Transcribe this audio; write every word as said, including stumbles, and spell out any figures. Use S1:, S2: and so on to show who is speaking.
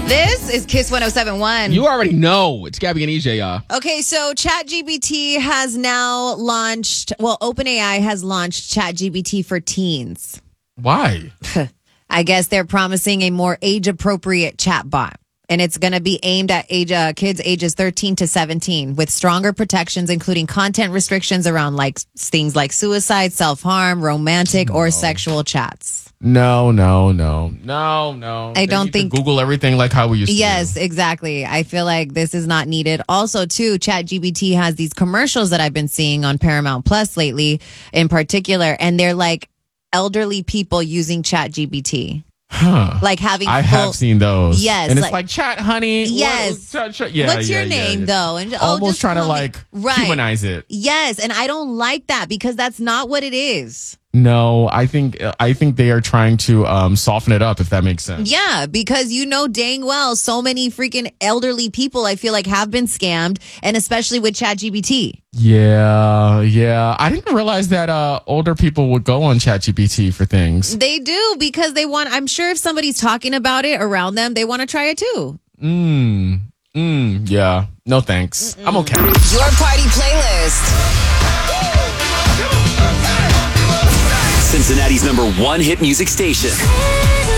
S1: This is Kiss one oh seven point one.
S2: You already know. It's Gabby and E J, y'all.
S1: Okay, so ChatGPT has now launched, well, OpenAI has launched ChatGPT for teens.
S2: Why?
S1: I guess they're promising a more age-appropriate chatbot. And it's going to be aimed at age uh, kids ages thirteen to seventeen with stronger protections, including content restrictions around like things like suicide, self-harm, romantic, no. or sexual chats.
S2: No, no, no, no, no.
S1: I
S2: they
S1: don't
S2: need
S1: think
S2: to Google everything like how we used to.
S1: Yes,
S2: do.
S1: exactly. I feel like this is not needed. Also, too, ChatGPT has these commercials that I've been seeing on Paramount Plus lately, in particular, and they're like elderly people using ChatGPT.
S2: Huh.
S1: Like having
S2: I
S1: full,
S2: have seen those.
S1: Yes.
S2: And it's
S1: like,
S2: like, chat, honey.
S1: Yes.
S2: What, chat, chat. Yeah,
S1: What's
S2: yeah,
S1: your
S2: yeah,
S1: name,
S2: yeah.
S1: though? And,
S2: Almost
S1: oh, just
S2: trying to,
S1: me.
S2: like,
S1: right.
S2: humanize it.
S1: Yes, and I don't like that because that's not what it is.
S2: No, I think I think they are trying to um, soften it up, if that makes sense.
S1: Yeah, because you know dang well so many freaking elderly people, I feel like, have been scammed, and especially with ChatGPT.
S2: Yeah, yeah. I didn't realize that uh, older people would go on ChatGPT for things.
S1: They do because they want, I'm sure if somebody's talking about it around them, they want to try it too.
S2: Mm, mm, yeah. No thanks. Mm-mm. I'm okay.
S3: Your party playlist. Cincinnati's number one hit music station.